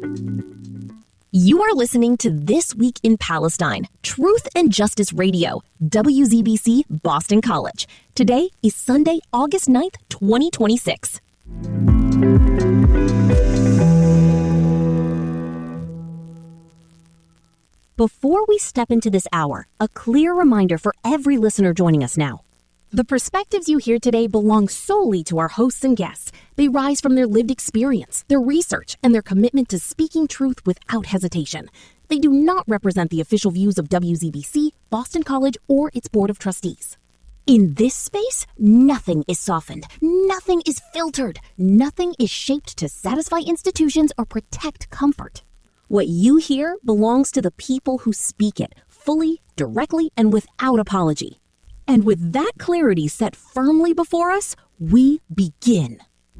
You are listening to This Week in Palestine, Truth and Justice Radio, WZBC Boston College. Today is Sunday, August 9th, 2026. Before we step into this hour, a clear reminder for every listener joining us now. The perspectives you hear today belong solely to our hosts and guests. They rise from their lived experience, their research, and their commitment to speaking truth without hesitation. They do not represent the official views of WZBC, Boston College, or its Board of Trustees. In this space, nothing is softened, nothing is filtered, nothing is shaped to satisfy institutions or protect comfort. What you hear belongs to the people who speak it, fully, directly, and without apology. And with that clarity set firmly before us, we begin.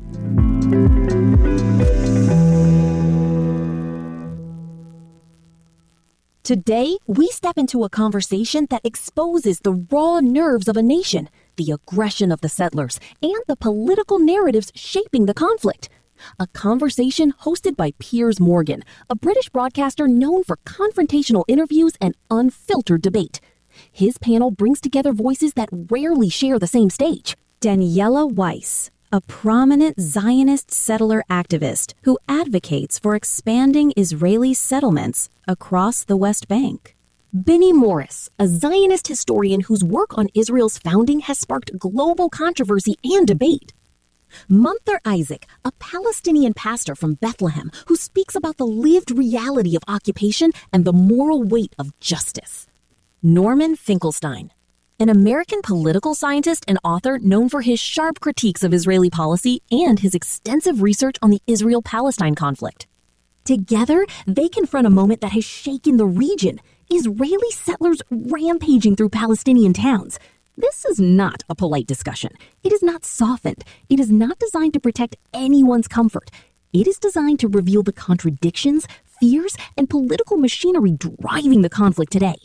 Today, we step into a conversation that exposes the raw nerves of a nation, the aggression of the settlers, and the political narratives shaping the conflict. A conversation hosted by Piers Morgan, a British broadcaster known for confrontational interviews and unfiltered debate. His panel brings together voices that rarely share the same stage. Daniela Weiss, a prominent Zionist settler activist who advocates for expanding Israeli settlements across the West Bank. Benny Morris, a Zionist historian whose work on Israel's founding has sparked global controversy and debate. Munther Isaac, a Palestinian pastor from Bethlehem who speaks about the lived reality of occupation and the moral weight of justice. Norman Finkelstein, an American political scientist and author known for his sharp critiques of Israeli policy and his extensive research on the Israel-Palestine conflict. Together, they confront a moment that has shaken the region: Israeli settlers rampaging through Palestinian towns. This is not a polite discussion. It is not softened. It is not designed to protect anyone's comfort. It is designed to reveal the contradictions, fears, and political machinery driving the conflict today.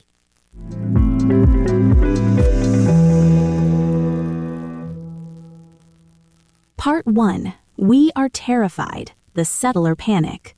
Part 1. We are terrified. The settler panic.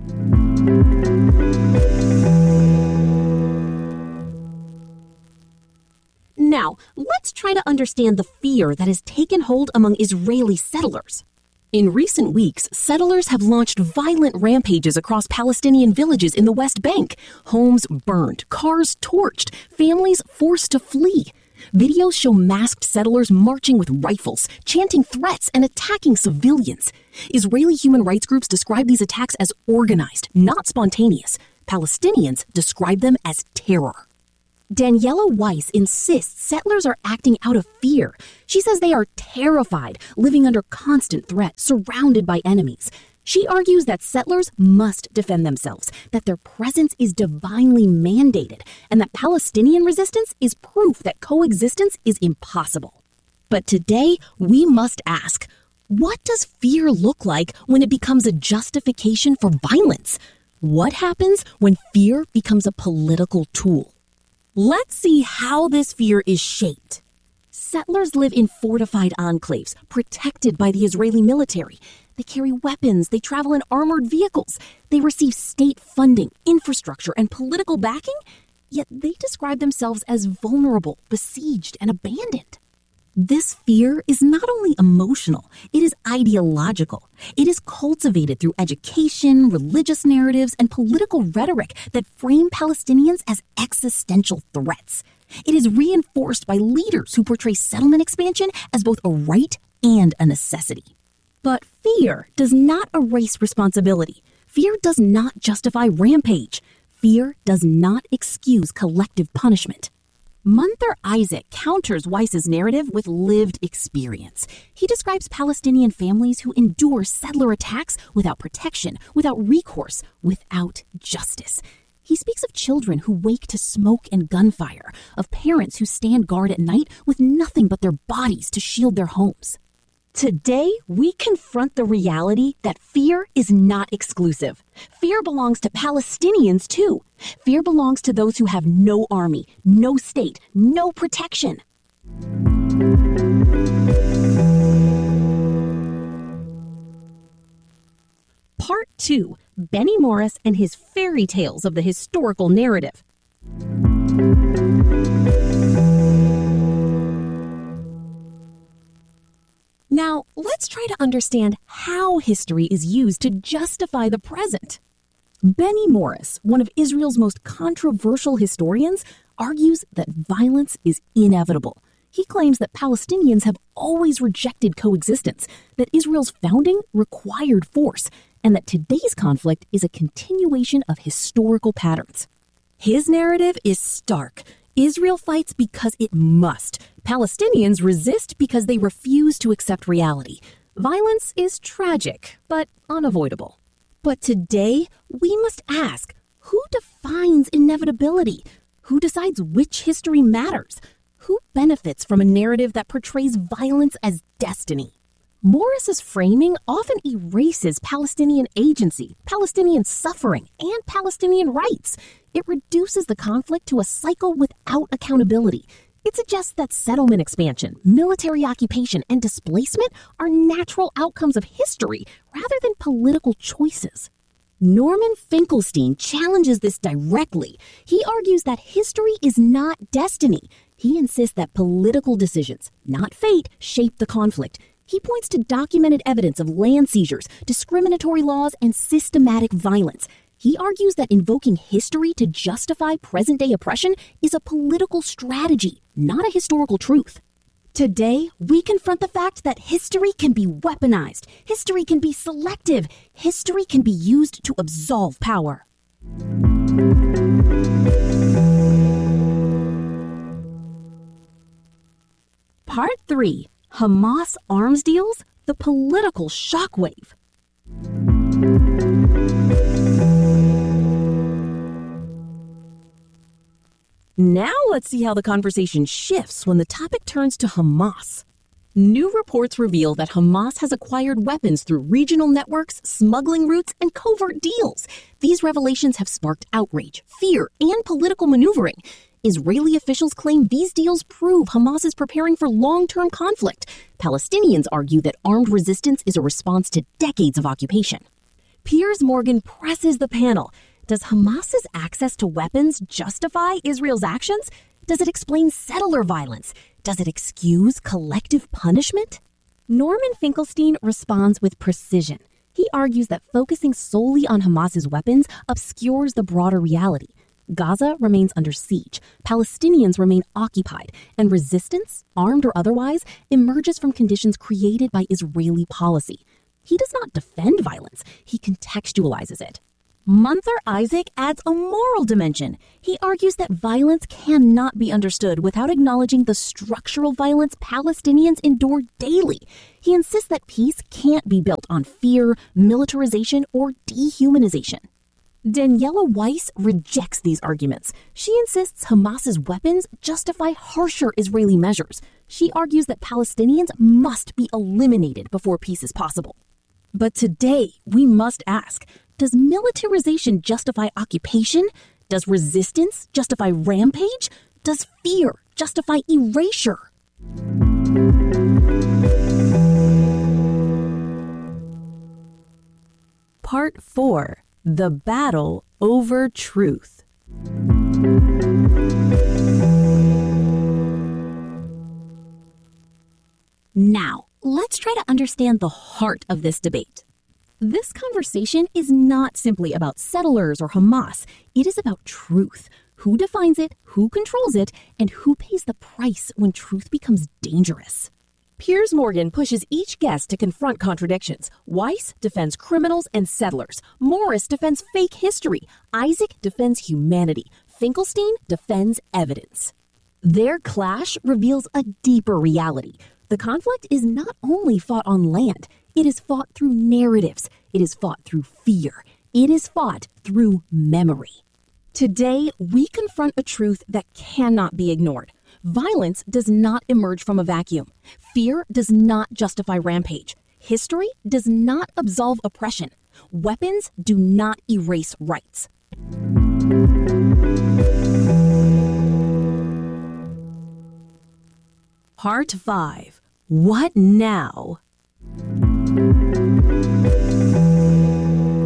Now, let's try to understand the fear that has taken hold among Israeli settlers. In recent weeks, settlers have launched violent rampages across Palestinian villages in the West Bank. Homes burned, cars torched, families forced to flee. Videos show masked settlers marching with rifles, chanting threats, and attacking civilians. Israeli human rights groups describe these attacks as organized, not spontaneous. Palestinians describe them as terror. Daniela Weiss insists settlers are acting out of fear. She says they are terrified, living under constant threat, surrounded by enemies. She argues that settlers must defend themselves, that their presence is divinely mandated, and that Palestinian resistance is proof that coexistence is impossible. But today, we must ask, what does fear look like when it becomes a justification for violence? What happens when fear becomes a political tool? Let's see how this fear is shaped. Settlers live in fortified enclaves, protected by the Israeli military. They carry weapons, they travel in armored vehicles, they receive state funding, infrastructure, and political backing, yet they describe themselves as vulnerable, besieged, and abandoned. This fear is not only emotional, it is ideological. It is cultivated through education, religious narratives, and political rhetoric that frame Palestinians as existential threats. It is reinforced by leaders who portray settlement expansion as both a right and a necessity. But fear does not erase responsibility. Fear does not justify rampage. Fear does not excuse collective punishment. Munther Isaac counters Weiss's narrative with lived experience. He describes Palestinian families who endure settler attacks without protection, without recourse, without justice. He speaks of children who wake to smoke and gunfire, of parents who stand guard at night with nothing but their bodies to shield their homes. Today, we confront the reality that fear is not exclusive. Fear belongs to Palestinians, too. Fear belongs to those who have no army, no state, no protection. Part 2, Benny Morris and his fairy tales of the historical narrative. Now, let's try to understand how history is used to justify the present. Benny Morris, one of Israel's most controversial historians, argues that violence is inevitable. He claims that Palestinians have always rejected coexistence, that Israel's founding required force, and that today's conflict is a continuation of historical patterns. His narrative is stark. Israel fights because it must. Palestinians resist because they refuse to accept reality. Violence is tragic, but unavoidable. But today, we must ask, who defines inevitability? Who decides which history matters? Who benefits from a narrative that portrays violence as destiny? Morris's framing often erases Palestinian agency, Palestinian suffering, and Palestinian rights. It reduces the conflict to a cycle without accountability. It suggests that settlement expansion, military occupation, and displacement are natural outcomes of history rather than political choices. Norman Finkelstein challenges this directly. He argues that history is not destiny. He insists that political decisions, not fate, shape the conflict. He points to documented evidence of land seizures, discriminatory laws, and systematic violence. He argues that invoking history to justify present-day oppression is a political strategy, not a historical truth. Today, we confront the fact that history can be weaponized, history can be selective, history can be used to absolve power. Part 3. Hamas arms deals, the political shockwave. Now let's see how the conversation shifts when the topic turns to Hamas. New reports reveal that Hamas has acquired weapons through regional networks, smuggling routes, and covert deals. These revelations have sparked outrage, fear, and political maneuvering. Israeli officials claim these deals prove Hamas is preparing for long-term conflict. Palestinians argue that armed resistance is a response to decades of occupation. Piers Morgan presses the panel. Does Hamas's access to weapons justify Israel's actions? Does it explain settler violence? Does it excuse collective punishment? Norman Finkelstein responds with precision. He argues that focusing solely on Hamas's weapons obscures the broader reality. Gaza remains under siege, Palestinians remain occupied, and resistance, armed or otherwise, emerges from conditions created by Israeli policy. He does not defend violence, he contextualizes it. Munther Isaac adds a moral dimension. He argues that violence cannot be understood without acknowledging the structural violence Palestinians endure daily. He insists that peace can't be built on fear, militarization, or dehumanization. Daniela Weiss rejects these arguments. She insists Hamas's weapons justify harsher Israeli measures. She argues that Palestinians must be eliminated before peace is possible. But today, we must ask, does militarization justify occupation? Does resistance justify rampage? Does fear justify erasure? Part 4. The Battle Over Truth. Now, let's try to understand the heart of this debate. This conversation is not simply about settlers or Hamas. It is about truth. Who defines it, who controls it, and who pays the price when truth becomes dangerous. Piers Morgan pushes each guest to confront contradictions. Weiss defends criminals and settlers. Morris defends fake history. Isaac defends humanity. Finkelstein defends evidence. Their clash reveals a deeper reality. The conflict is not only fought on land, it is fought through narratives. It is fought through fear. It is fought through memory. Today, we confront a truth that cannot be ignored. Violence does not emerge from a vacuum. Fear does not justify rampage. History does not absolve oppression. Weapons do not erase rights. Part 5. What now?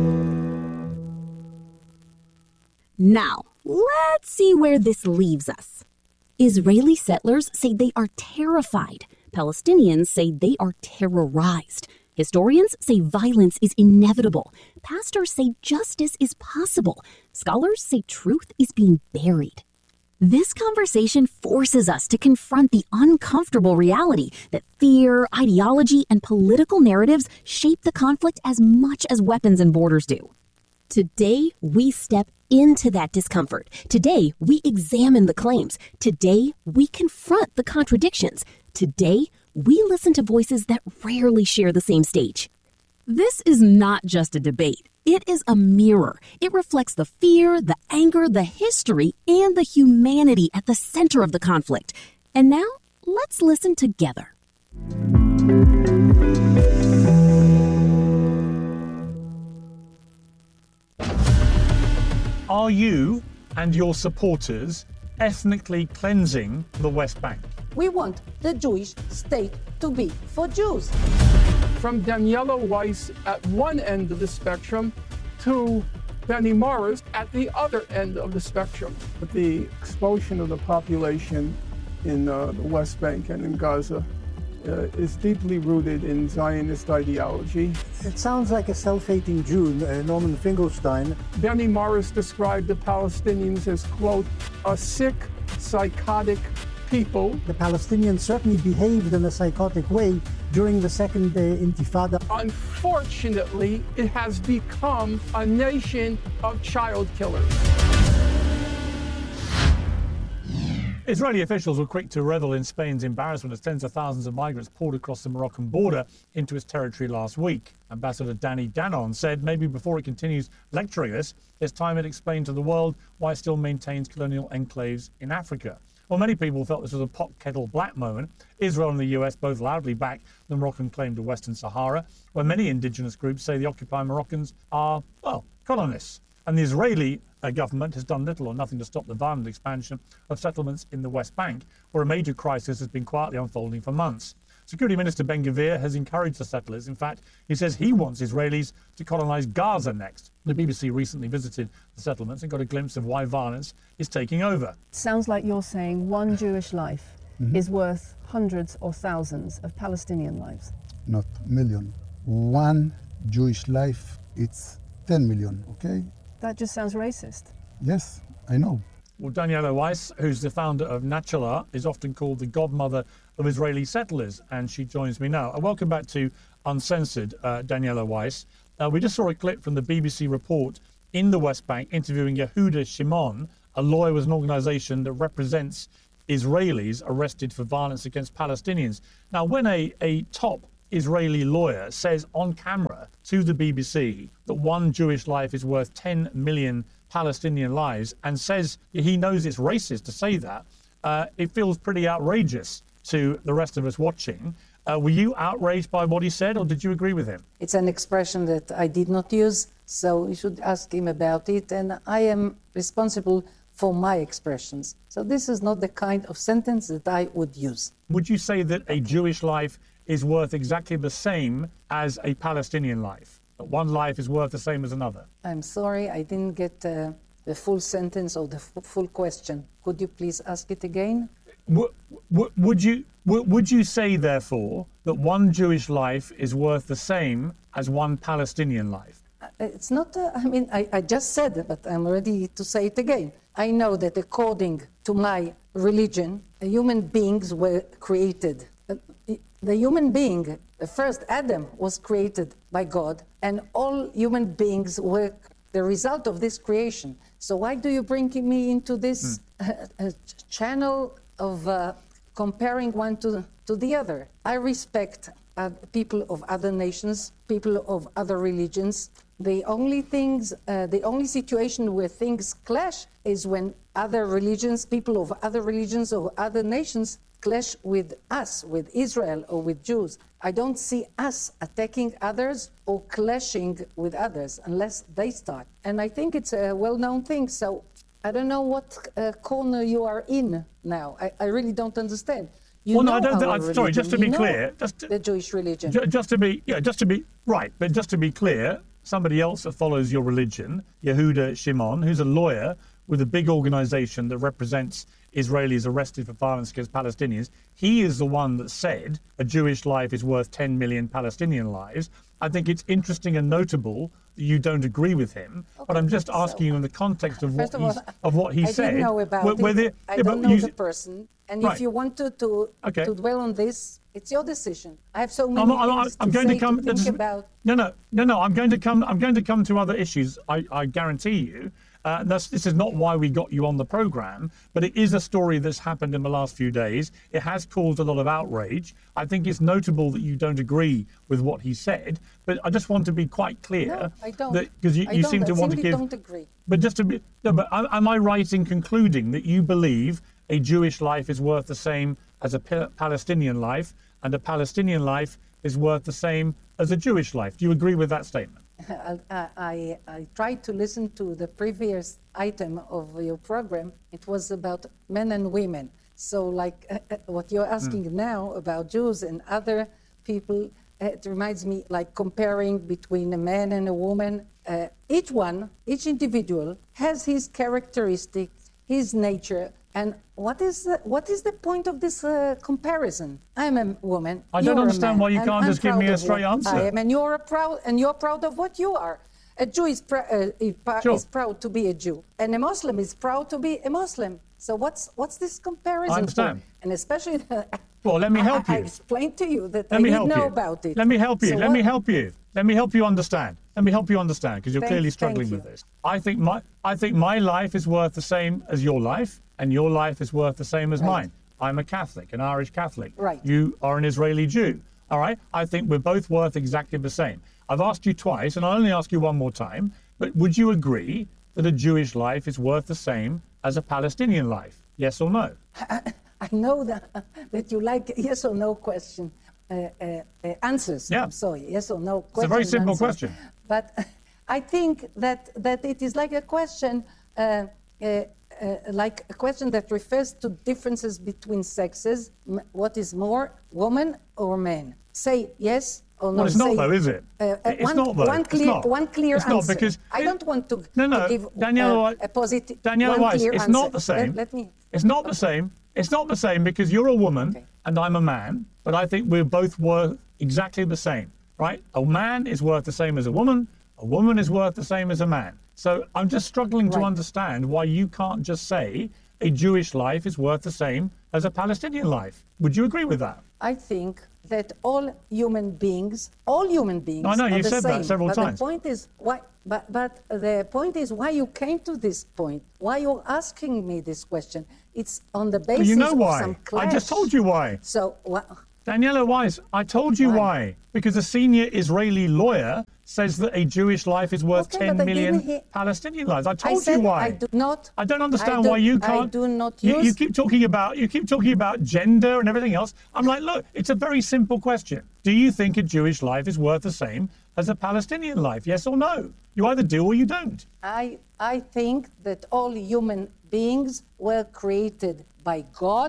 Now, let's see where this leaves us. Israeli settlers say they are terrified. Palestinians say they are terrorized. Historians say violence is inevitable. Pastors say justice is possible. Scholars say truth is being buried. This conversation forces us to confront the uncomfortable reality that fear, ideology, and political narratives shape the conflict as much as weapons and borders do. Today, we step into that discomfort. Today, we examine the claims. Today, we confront the contradictions. Today, we listen to voices that rarely share the same stage. This is not just a debate. It is a mirror. It reflects the fear, the anger, the history, and the humanity at the center of the conflict. And now, let's listen together. Are you and your supporters ethnically cleansing the West Bank? We want the Jewish state to be for Jews. From Daniela Weiss at one end of the spectrum to Benny Morris at the other end of the spectrum. But the expulsion of the population in the West Bank and in Gaza is deeply rooted in Zionist ideology. It sounds like a self-hating Jew, Norman Finkelstein. Benny Morris described the Palestinians as, quote, a sick, psychotic people. The Palestinians certainly behaved in a psychotic way during the second Intifada. Unfortunately, it has become a nation of child killers. Israeli officials were quick to revel in Spain's embarrassment as tens of thousands of migrants poured across the Moroccan border into its territory last week. Ambassador Danny Danon said maybe before it continues lecturing us, it's time it explained to the world why it still maintains colonial enclaves in Africa. Well, many people felt this was a pot kettle black moment. Israel and the US both loudly back the Moroccan claim to Western Sahara, where many indigenous groups say the occupied Moroccans are, well, colonists. And the Israeli government has done little or nothing to stop the violent expansion of settlements in the West Bank, where a major crisis has been quietly unfolding for months. Security Minister Ben-Gvir has encouraged the settlers. In fact, he says he wants Israelis to colonize Gaza next. The BBC recently visited the settlements and got a glimpse of why violence is taking over. Sounds like you're saying one Jewish life is worth hundreds or thousands of Palestinian lives. Not million. One Jewish life, it's 10 million, okay? That just sounds racist. Yes, I know. Well, Daniela Weiss, who's the founder of Natchalar, is often called the godmother of Israeli settlers, and she joins me now. Welcome back to Uncensored, Daniela Weiss. We just saw a clip from the BBC report in the West Bank interviewing Yehuda Shimon, a lawyer with an organisation that represents Israelis arrested for violence against Palestinians. Now, when a top Israeli lawyer says on camera to the BBC that one Jewish life is worth 10 million Palestinian lives and says he knows it's racist to say that, it feels pretty outrageous to the rest of us watching. Were you outraged by what he said, or did you agree with him? It's an expression that I did not use, so you should ask him about it, and I am responsible for my expressions. So this is not the kind of sentence that I would use. Would you say that a Jewish life is worth exactly the same as a Palestinian life? That one life is worth the same as another? I'm sorry, I didn't get the full sentence or the full question. Could you please ask it again? Would you say, therefore, that one Jewish life is worth the same as one Palestinian life? It's not, I just said it, but I'm ready to say it again. I know that according to my religion, human beings were created. The human being, the first Adam, was created by God, and all human beings were the result of this creation. So why do you bring me into this channel of comparing one to the other? I respect people of other nations, people of other religions. The only situation where things clash is when other religions, people of other religions or other nations clash with us, with Israel or with Jews. I don't see us attacking others or clashing with others unless they start. And I think it's a well-known thing. So I don't know what corner you are in now. I really don't understand. Well, no, I don't think. Sorry, just to be clear, the Jewish religion. Just to be right, but just to be clear, somebody else that follows your religion, Yehuda Shimon, who's a lawyer with a big organization that represents Israelis arrested for violence against Palestinians. He is the one that said a Jewish life is worth 10 million Palestinian lives. I think it's interesting and notable that you don't agree with him, but I'm just asking you in the context of what he said. I didn't know about it. I don't know the person. And if you want to dwell on this, it's your decision. I have so many things to think about. No. I'm going to come to other issues. I guarantee you. This is not why we got you on the program, but it is a story that's happened in the last few days. It has caused a lot of outrage. I think it's notable that you don't agree with what he said, but I just want to be quite clear. No, I don't. Because you seem to want to give. Don't agree. But just to be. No, but am I right in concluding that you believe a Jewish life is worth the same as a Palestinian life, and a Palestinian life is worth the same as a Jewish life? Do you agree with that statement? I tried to listen to the previous item of your program. It was about men and women. So like what you're asking now about Jews and other people, it reminds me like comparing between a man and a woman. Each individual has his characteristics, his nature. And what is the point of this comparison? I'm a woman. I don't understand why you can't just give me a straight answer. I am, and you're proud of what you are. A Jew is proud to be a Jew, and a Muslim is proud to be a Muslim. So what's this comparison? I understand. For? And especially, well, let me help you. I explained to you that I didn't know about it. Let me help you. Let me help you. Let me help you understand. Let me help you understand, because you're clearly struggling with this. I think my life is worth the same as your life, and your life is worth the same as mine. I'm a Catholic, an Irish Catholic. Right. You are an Israeli Jew. All right? I think we're both worth exactly the same. I've asked you twice, and I'll only ask you one more time, but would you agree that a Jewish life is worth the same as a Palestinian life? Yes or no? I know that you like yes or no question answers. Yeah. I'm sorry, yes or no question. It's a very simple answers. question. But I think that it is like a question, like a question that refers to differences between sexes. What is more, woman or man? Say yes or no. Well, it's not though, is it? It's not though. One clear answer. Not because I don't want to give Daniela, a positive. Daniela Weiss, it's answer. not the same. Let me. It's not the same. It's not the same because you're a woman and I'm a man, but I think we're both worth exactly the same, right? A man is worth the same as a woman is worth the same as a man. So I'm just struggling to understand why you can't just say a Jewish life is worth the same as a Palestinian life. Would you agree with that? I think that all human beings I know you've said that several times. The point is why. But the point is why you came to this point. Why you're asking me this question? It's on the basis you know why. of some clash. I just told you why. So Daniela Weiss, I told you why. Because a senior Israeli lawyer says that a Jewish life is worth 10 million Palestinian lives. I told you why. I do not. I don't understand why you can't. I do not use. You keep talking about gender and everything else. I'm like, look, it's a very simple question. Do you think a Jewish life is worth the same as a Palestinian life? Yes or no? You either do or you don't. I think that all human beings were created by God.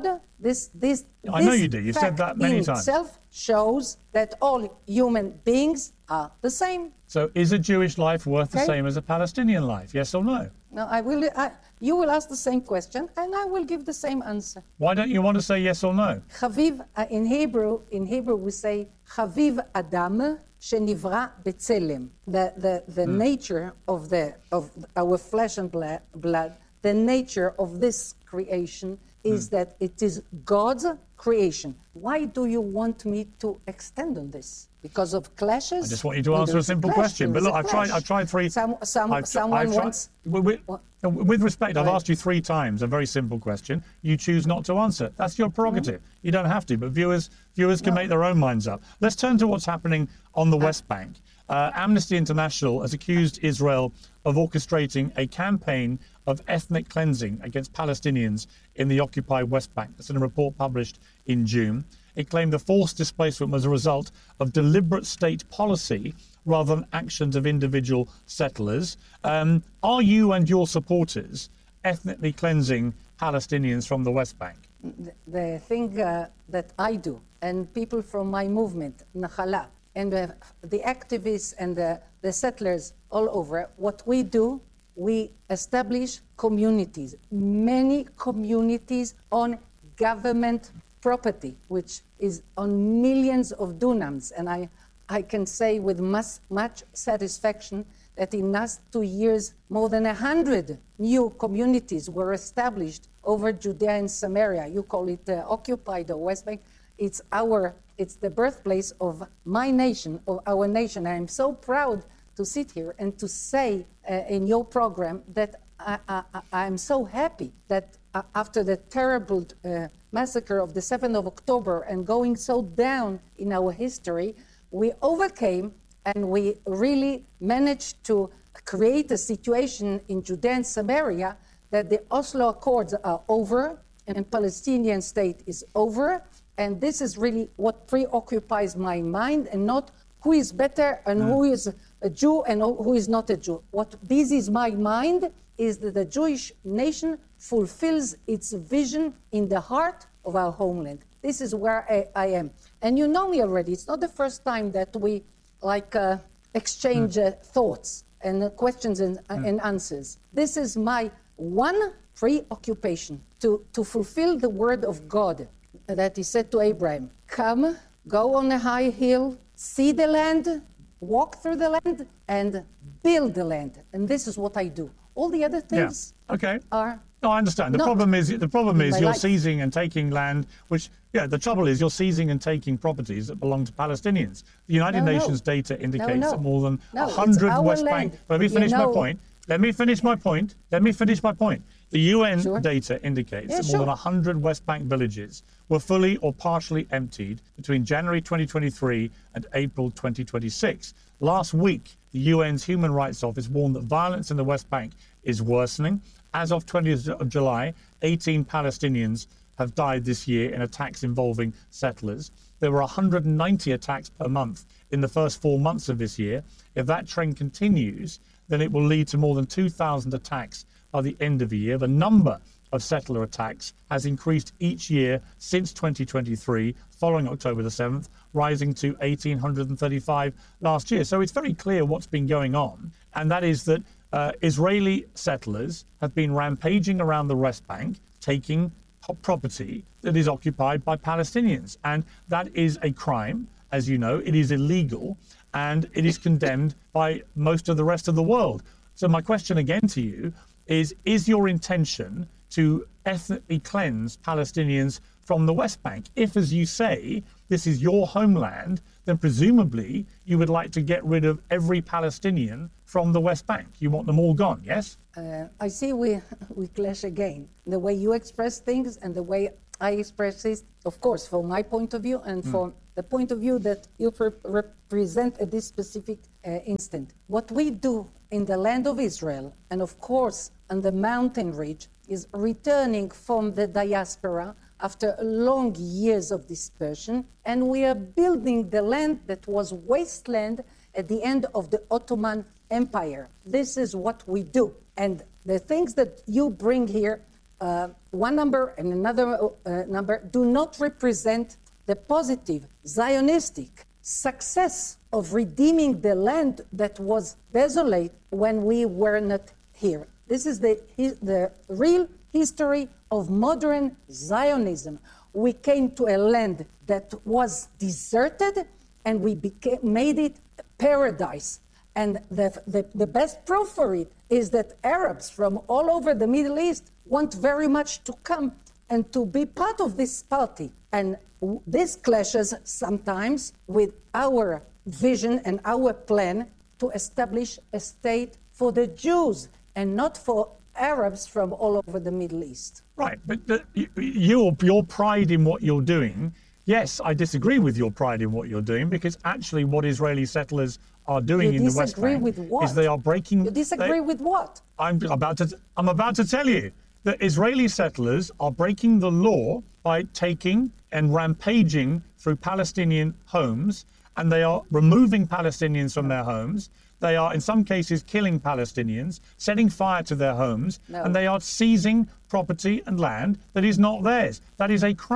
I know you do. You've said that many times. Itself shows that all human beings are the same. So is a Jewish life worth the same as a Palestinian life? Yes or no? No, you will ask the same question and I will give the same answer. Why don't you want to say yes or no? Chaviv, in Hebrew we say Chaviv Adam Shenivra B'Tselem. The nature of our flesh and blood, the nature of this creation is that it is God's creation. Why do you want me to extend on this? Because of clashes? I just want you to answer a simple question. But look, I've tried three. Someone wants. With respect, I've asked you 3 times a very simple question. You choose not to answer. That's your prerogative. You don't have to, but viewers can make their own minds up. Let's turn to what's happening on the West Bank. Amnesty International has accused Israel of orchestrating a campaign of ethnic cleansing against Palestinians in the occupied West Bank. That's in a report published in June. It claimed the forced displacement was a result of deliberate state policy rather than actions of individual settlers. Are you and your supporters ethnically cleansing Palestinians from the West Bank? The thing that I do, and people from my movement, Nahala, and the activists and the settlers all over, what we do, we establish communities, many communities on government property, which is on millions of dunams. And I can say with much satisfaction that in last 2 years, more than 100 new communities were established over Judea and Samaria. You call it occupied or West Bank. It's the birthplace of my nation, of our nation. I am so proud to sit here and to say in your program that I'm so happy that after the terrible massacre of the 7th of October and going so down in our history, we overcame and we really managed to create a situation in Judea and Samaria that the Oslo Accords are over and Palestinian state is over. And this is really what preoccupies my mind, and not who is better and who is a Jew and who is not a Jew. What busies my mind is that the Jewish nation fulfills its vision in the heart of our homeland. This is where I am. And you know me already. It's not the first time that we exchange thoughts and questions and answers. This is my one preoccupation, to fulfill the word of God that he said to Abraham, come, go on a high hill, see the land, walk through the land, and build the land. And this is what I do. All the other things are... No, I understand. The problem is you're seizing and taking land, which, the trouble is you're seizing and taking properties that belong to Palestinians. The United Nations data indicates that more than 100 West Bank... Let me finish my point. Let me finish my point. The UN data indicates that more than 100 West Bank villages were fully or partially emptied between January 2023 and April 2026. Last week, the UN's Human Rights Office warned that violence in the West Bank is worsening. As of 20th of July, 18 Palestinians have died this year in attacks involving settlers. There were 190 attacks per month in the first 4 months of this year. If that trend continues, then it will lead to more than 2,000 attacks by the end of the year. The number of settler attacks has increased each year since 2023, following October the 7th, rising to 1,835 last year. So it's very clear what's been going on, and that is that Israeli settlers have been rampaging around the West Bank, taking property that is occupied by Palestinians. And that is a crime, as you know. It is illegal, and it is condemned by most of the rest of the world. So my question again to you is your intention to ethnically cleanse Palestinians from the West Bank? If, as you say, this is your homeland, then presumably you would like to get rid of every Palestinian from the West Bank. You want them all gone, yes? I see we clash again. The way you express things and the way I express it, of course, from my point of view and from the point of view that you represent at this specific instant. What we do in the land of Israel, and of course on the mountain ridge, is returning from the diaspora after long years of dispersion, and we are building the land that was wasteland at the end of the Ottoman Empire. This is what we do. And the things that you bring here, one number and another number, do not represent the positive Zionistic success of redeeming the land that was desolate when we were not here. This is the real history of modern Zionism. We came to a land that was deserted, and we made it a paradise. And the best proof for it is that Arabs from all over the Middle East want very much to come and to be part of this party. And this clashes sometimes with our vision and our plan to establish a state for the Jews and not for Arabs from all over the Middle East. Right, but your pride in what you're doing, yes, I disagree with your pride in what you're doing, because actually what Israeli settlers are doing in the West Bank is they are breaking... You disagree with what? I'm about to tell you that Israeli settlers are breaking the law by taking and rampaging through Palestinian homes, and they are removing Palestinians from their homes. They are, in some cases, killing Palestinians, setting fire to their homes, and they are seizing property and land that is not theirs. That is a crime.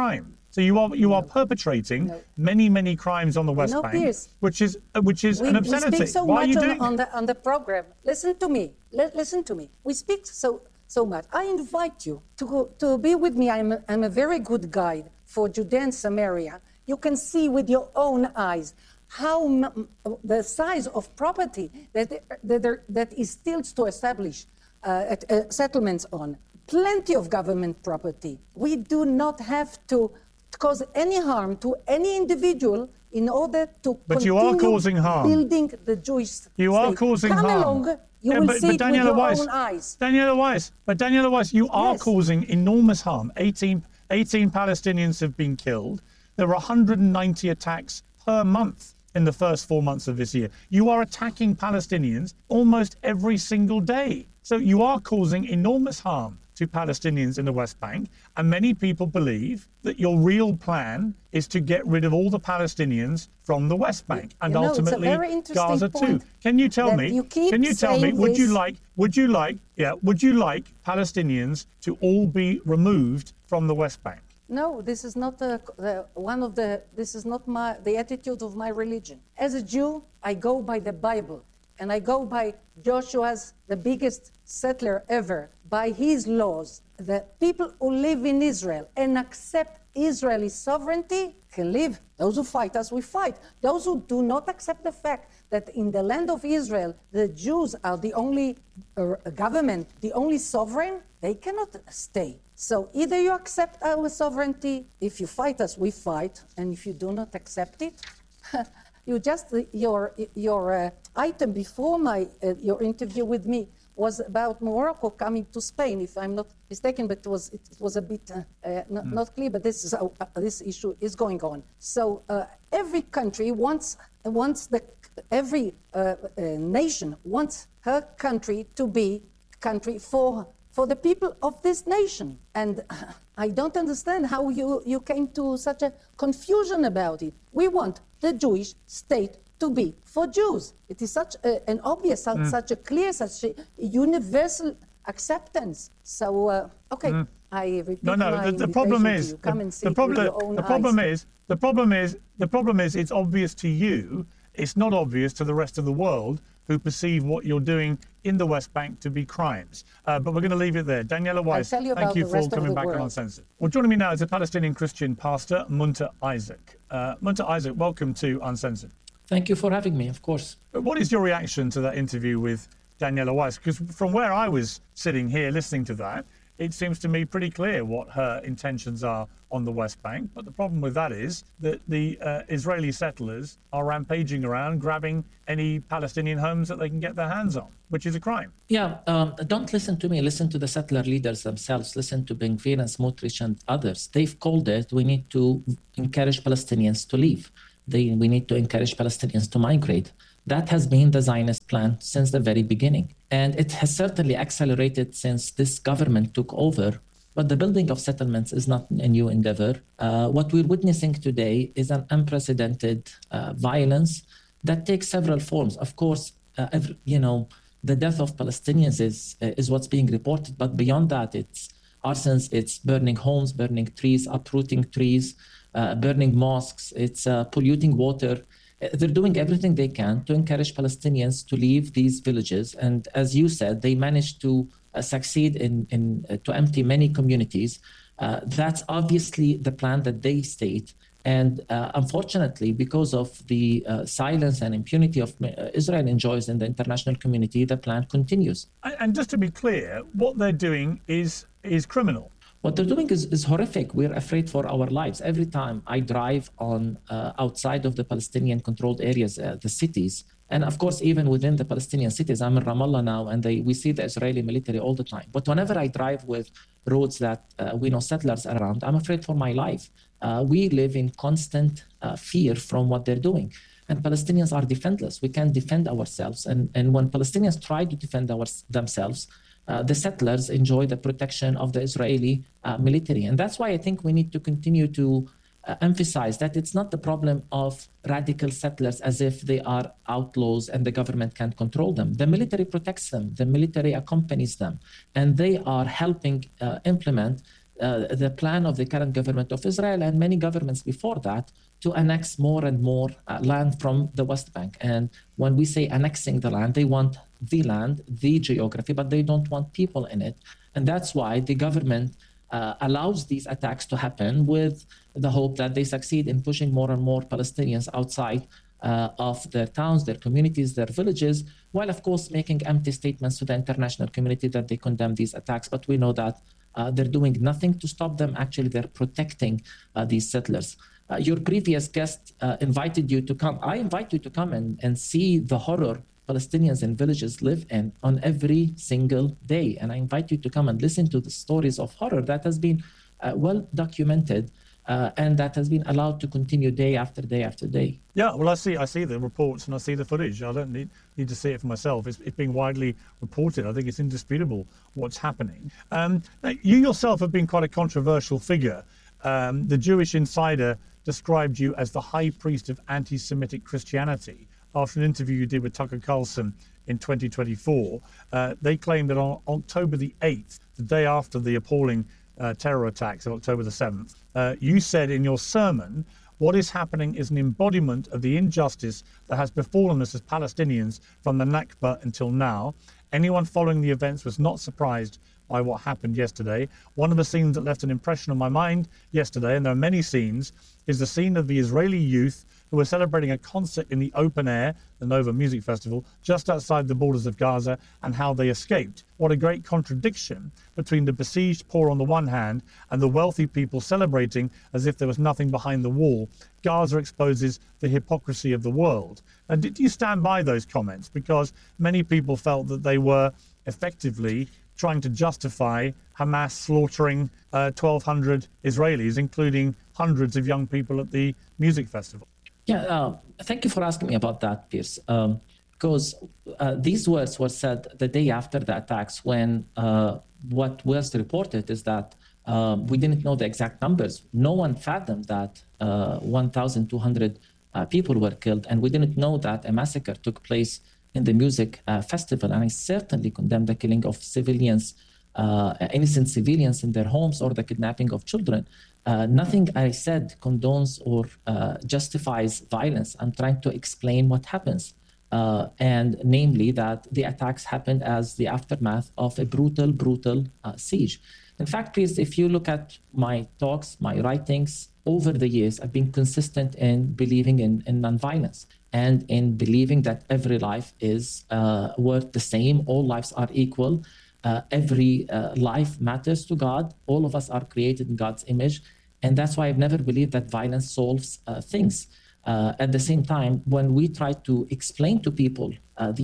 So you are perpetrating many crimes on the West Bank, Piers. which is an obscenity. We speak so Why are much you doing on the program. Listen to me. Listen to me. We speak so much. I invite you to be with me. I'm a very good guide for Judea and Samaria. You can see with your own eyes how the size of property that is still to establish settlements on. Plenty of government property. We do not have to cause any harm to any individual in order to But you are causing harm. Building the Jewish state. You are causing Come harm. along, you will see it with your own eyes. Daniela Weiss, you are causing enormous harm. 18 Palestinians have been killed. There are 190 attacks per month in the first 4 months of this year. You are attacking Palestinians almost every single day. So you are causing enormous harm to Palestinians in the West Bank. And many people believe that your real plan is to get rid of all the Palestinians from the West Bank and ultimately Gaza too. Can you tell me, would you like Palestinians to all be removed from the West Bank? No, this is not this is not the attitude of my religion. As a Jew, I go by the Bible. And I go by Joshua's, the biggest settler ever, by his laws. The people who live in Israel and accept Israeli sovereignty can live. Those who fight us, we fight. Those who do not accept the fact that in the land of Israel, the Jews are the only government, the only sovereign, they cannot stay. So either you accept our sovereignty, if you fight us, we fight, and if you do not accept it, your item before your interview with me was about Morocco coming to Spain, if I'm not mistaken, but it was a bit not clear. But this is how this issue is going on. So every country every nation wants her country to be country for the people of this nation. And I don't understand how you came to such a confusion about it. We want the Jewish state to be for Jews. It is such an obvious, such a clear, such a universal acceptance. So, I repeat the problem is, the problem is it's obvious to you, it's not obvious to the rest of the world who perceive what you're doing in the West Bank to be crimes. But we're going to leave it there. Daniela Weiss, thank you for coming back on Uncensored. Well, joining me now is a Palestinian Christian pastor, Munter Isaac. Munter Isaac, welcome to Uncensored. Thank you for having me, of course. What is your reaction to that interview with Daniela Weiss? Because from where I was sitting here listening to that, it seems to me pretty clear what her intentions are on the West Bank. But the problem with that is that the Israeli settlers are rampaging around, grabbing any Palestinian homes that they can get their hands on, which is a crime. Yeah, don't listen to me. Listen to the settler leaders themselves. Listen to Ben Gvir and Smotrich and others. They've called it, we need to encourage Palestinians to leave. We need to encourage Palestinians to migrate. That has been the Zionist plan since the very beginning. And it has certainly accelerated since this government took over. But the building of settlements is not a new endeavor. What we're witnessing today is an unprecedented violence that takes several forms. Of course, the death of Palestinians is what's being reported. But beyond that, it's arsons, it's burning homes, burning trees, uprooting trees, burning mosques, it's polluting water. They're doing everything they can to encourage Palestinians to leave these villages. And as you said, they managed to succeed to empty many communities. That's obviously the plan that they state. And unfortunately, because of the silence and impunity of Israel enjoys in the international community, the plan continues. And just to be clear, what they're doing is criminal. What they're doing is horrific. We're afraid for our lives. Every time I drive on outside of the Palestinian-controlled areas, the cities, and of course, even within the Palestinian cities, I'm in Ramallah now, and we see the Israeli military all the time. But whenever I drive with roads that we know settlers around, I'm afraid for my life. We live in constant fear from what they're doing. And Palestinians are defenseless. We can't defend ourselves. And when Palestinians try to defend themselves, the settlers enjoy the protection of the Israeli military. And that's why I think we need to continue to emphasize that it's not the problem of radical settlers as if they are outlaws and the government can't control them. The military protects them. The military accompanies them. And they are helping implement the plan of the current government of Israel and many governments before that to annex more and more land from the West Bank. And when we say annexing the land, they want the land, the geography, but they don't want people in it. And that's why the government allows these attacks to happen with the hope that they succeed in pushing more and more Palestinians outside of their towns, their communities, their villages, while of course making empty statements to the international community that they condemn these attacks. But we know that they're doing nothing to stop them. Actually, they're protecting these settlers. Your previous guest invited you to come. I invite you to come and see the horror Palestinians in villages live in on every single day. And I invite you to come and listen to the stories of horror that has been well documented and that has been allowed to continue day after day after day. Yeah, well, I see the reports and I see the footage. I don't need to see it for myself. It's being widely reported. I think it's indisputable what's happening. Now, you yourself have been quite a controversial figure. The Jewish Insider described you as the high priest of anti-Semitic Christianity after an interview you did with Tucker Carlson in 2024. They claimed that on October the 8th, the day after the appalling terror attacks of October the 7th, you said in your sermon, what is happening is an embodiment of the injustice that has befallen us as Palestinians from the Nakba until now. Anyone following the events was not surprised by what happened yesterday. One of the scenes that left an impression on my mind yesterday, and there are many scenes, is the scene of the Israeli youth who were celebrating a concert in the open air, the Nova Music Festival, just outside the borders of Gaza, and how they escaped. What a great contradiction between the besieged poor on the one hand and the wealthy people celebrating as if there was nothing behind the wall. Gaza exposes the hypocrisy of the world. And did you stand by those comments? Because many people felt that they were effectively trying to justify Hamas slaughtering 1,200 Israelis, including hundreds of young people at the music festival. Yeah, thank you for asking me about that, Piers. Because these words were said the day after the attacks, when what was reported is that we didn't know the exact numbers. No one fathomed that 1,200 people were killed, and we didn't know that a massacre took place in the music festival. And I certainly condemn the killing of civilians, innocent civilians in their homes, or the kidnapping of children. Nothing I said condones or justifies violence. I'm trying to explain what happens. And namely that the attacks happened as the aftermath of a brutal siege. In fact, please, if you look at my talks, my writings over the years, I've been consistent in believing in nonviolence and in believing that every life is worth the same. All lives are equal. Every life matters to God. All of us are created in God's image. And that's why I've never believed that violence solves things. At the same time, when we try to explain to people,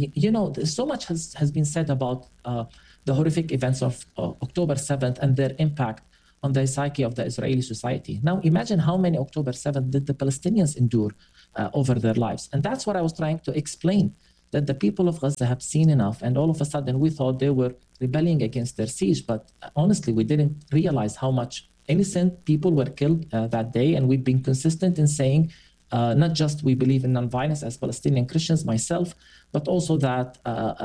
so much has been said about the horrific events of October 7th and their impact on the psyche of the Israeli society. Now, imagine how many October 7th did the Palestinians endure over their lives. And that's what I was trying to explain, that the people of Gaza have seen enough. And all of a sudden, we thought they were rebelling against their siege. But honestly, we didn't realize how much innocent people were killed that day. And we've been consistent in saying, not just we believe in nonviolence as Palestinian Christians, myself, but also that,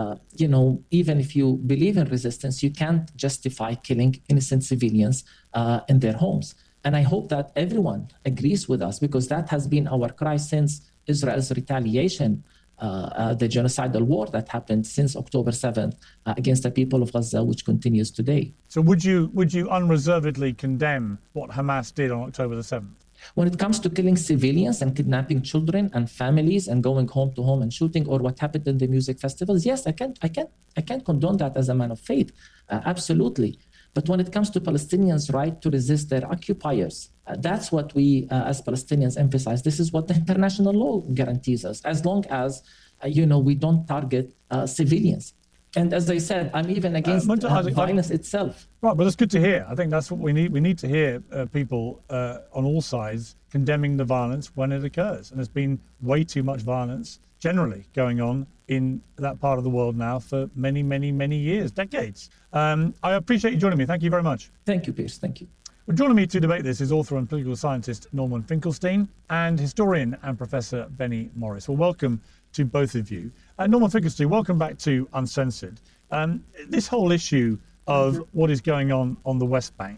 even if you believe in resistance, you can't justify killing innocent civilians in their homes. And I hope that everyone agrees with us, because that has been our cry since Israel's retaliation, the genocidal war that happened since October 7th against the people of Gaza, which continues today. So would you unreservedly condemn what Hamas did on October the 7th? When it comes to killing civilians and kidnapping children and families and going home to home and shooting, or what happened in the music festivals, yes, I can't condone that as a man of faith, absolutely. But when it comes to Palestinians' right to resist their occupiers, that's what we as Palestinians emphasize. This is what the international law guarantees us, as long as we don't target civilians. And as I said, I'm even against violence itself. Right, but that's good to hear. I think that's what we need. We need to hear people on all sides condemning the violence when it occurs. And there's been way too much violence generally going on in that part of the world now for many, many, many years, decades. I appreciate you joining me. Thank you very much. Thank you, Piers. Thank you. Well, joining me to debate this is author and political scientist Norman Finkelstein and historian and Professor Benny Morris. Well, welcome to both of you. Norman Finkelstein, welcome back to Uncensored. This whole issue of what is going on the West Bank,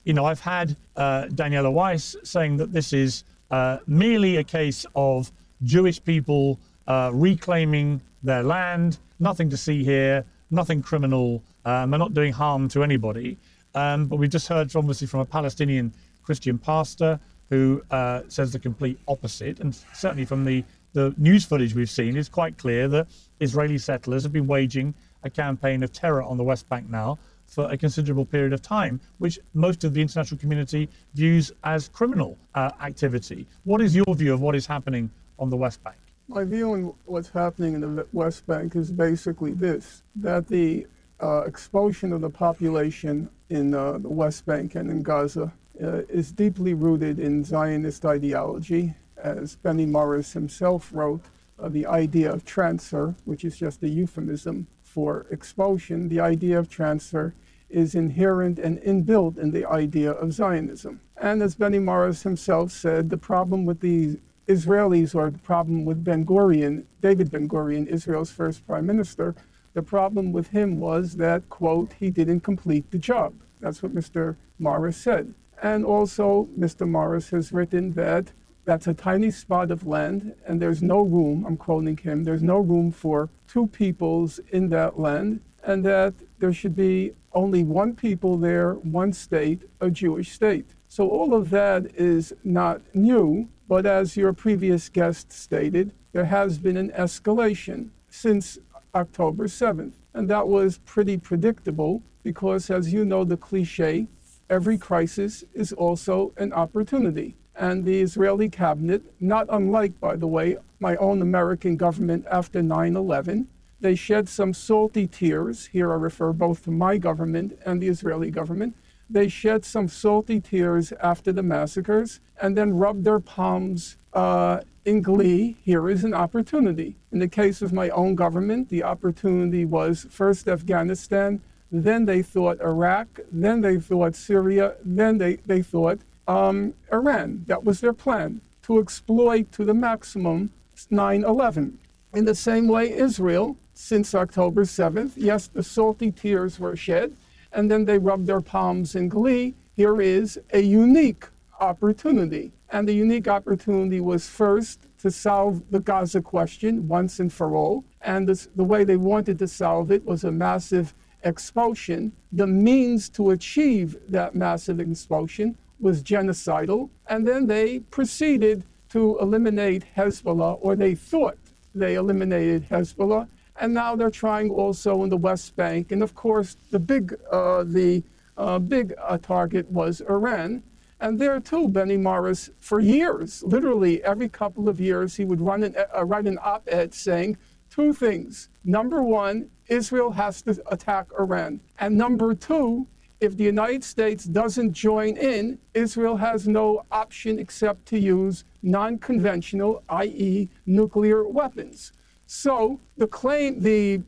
I've had Daniela Weiss saying that this is merely a case of Jewish people reclaiming their land, nothing to see here, nothing criminal, they're not doing harm to anybody. But we've just heard, obviously, from a Palestinian Christian pastor who says the complete opposite. And certainly from the news footage we've seen, it's quite clear that Israeli settlers have been waging a campaign of terror on the West Bank now for a considerable period of time, which most of the international community views as criminal activity. What is your view of what is happening on the West Bank? My view on what's happening in the West Bank is basically this, that the expulsion of the population in the West Bank and in Gaza is deeply rooted in Zionist ideology. As Benny Morris himself wrote, the idea of transfer, which is just a euphemism for expulsion, the idea of transfer is inherent and inbuilt in the idea of Zionism. And as Benny Morris himself said, the problem with the Israelis, or the problem with Ben-Gurion, David Ben-Gurion, Israel's first prime minister, the problem with him was that, quote, he didn't complete the job. That's what Mr. Morris said. And also, Mr. Morris has written that that's a tiny spot of land, and there's no room, I'm quoting him, there's no room for two peoples in that land, and that there should be only one people there, one state, a Jewish state. So all of that is not new, but as your previous guest stated, there has been an escalation since October 7th. And that was pretty predictable because, as you know, the cliche, every crisis is also an opportunity. And the Israeli cabinet, not unlike, by the way, my own American government after 9/11, they shed some salty tears. Here I refer both to my government and the Israeli government. They shed some salty tears after the massacres and then rubbed their palms in glee. Here is an opportunity. In the case of my own government, the opportunity was first Afghanistan, then they thought Iraq, then they thought Syria, then they thought Iran. That was their plan, to exploit to the maximum 9/11. In the same way, Israel, since October 7th, yes, the salty tears were shed, and then they rubbed their palms in glee. Here is a unique opportunity. And the unique opportunity was first to solve the Gaza question once and for all. And the way they wanted to solve it was a massive expulsion. The means to achieve that massive expulsion was genocidal. And then they proceeded to eliminate Hezbollah, or they thought they eliminated Hezbollah. And now they're trying also in the West Bank. And of course, the big target was Iran. And there too, Benny Morris, for years, literally every couple of years, he would write an op-ed saying two things. Number one, Israel has to attack Iran. And number two, if the United States doesn't join in, Israel has no option except to use non-conventional, i.e. nuclear weapons. So the